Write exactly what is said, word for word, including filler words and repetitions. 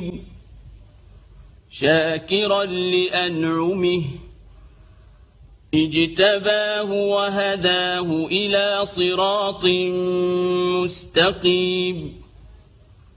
حكيم شاكرا لأنعمه اجتباه وهداه إلى صراط مستقيم